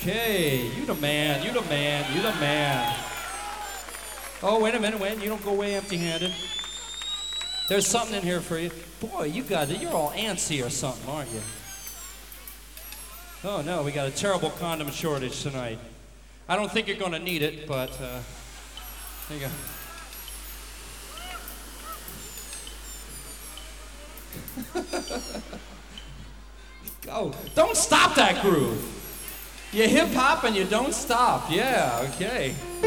Okay, you the man, you the man, you the man. Oh, wait a minute, wait, you don't go away empty-handed. There's something in here for you. Boy, you got it, you're all antsy or something, aren't you? Oh no, we got a terrible condom shortage tonight. I don't think you're gonna need it, but there you go. Oh, don't stop that groove. You hip hop and you don't stop. Yeah, okay.